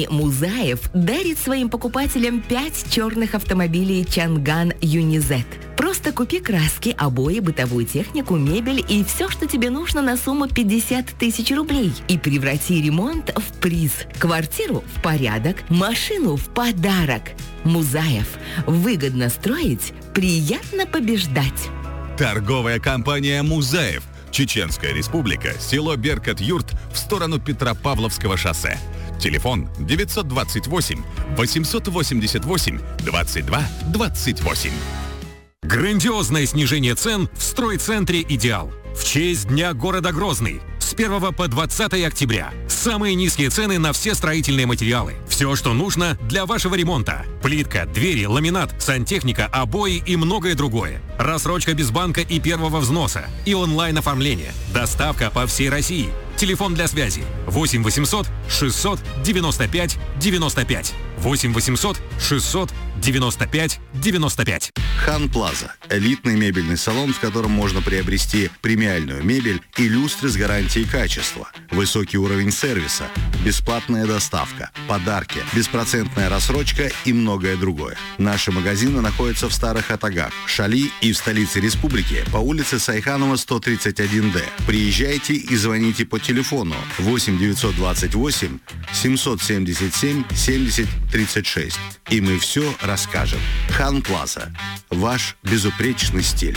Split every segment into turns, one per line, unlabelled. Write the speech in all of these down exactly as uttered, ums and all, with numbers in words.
компании «Музаев» дарит своим покупателям пять черных автомобилей «Чанган Юнизет». Просто купи краски, обои, бытовую технику, мебель и все, что тебе нужно на сумму пятьдесят тысяч рублей. И преврати ремонт в приз. Квартиру в порядок, машину в подарок. «Музаев». Выгодно строить, приятно побеждать.
Торговая компания «Музаев». Чеченская республика, село Беркат-Юрт в сторону Петропавловского шоссе. Телефон девятьсот двадцать восемь восемьсот восемьдесят восемь двадцать два двадцать восемь.
Грандиозное снижение цен в стройцентре «Идеал». В честь Дня города Грозный. С первого по двадцатое октября. Самые низкие цены на все строительные материалы. Все, что нужно для вашего ремонта. Плитка, двери, ламинат, сантехника, обои и многое другое. Рассрочка без банка и первого взноса. И онлайн-оформление. Доставка по всей России. Телефон для связи восемь восемьсот шестьсот девяносто пять девяносто пять. восемь восемьсот шестьсот девяносто пять девяносто пять.
Хан Плаза – элитный мебельный салон, в котором можно приобрести премиальную мебель и люстры с гарантией качества, высокий уровень сервиса, бесплатная доставка, подарки, беспроцентная рассрочка и многое другое. Наши магазины находятся в Старых Атагах, Шали и в столице республики по улице Сайханова, сто тридцать один дэ. Приезжайте и звоните по телефону восемь девятьсот двадцать восемь семьсот семьдесят семь семьдесят тридцать шесть. И мы все расскажем. Хан Плаза. Ваш безупречный стиль.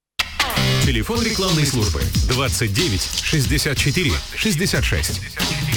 Телефон рекламной службы двадцать девять шестьдесят четыре шестьдесят шесть.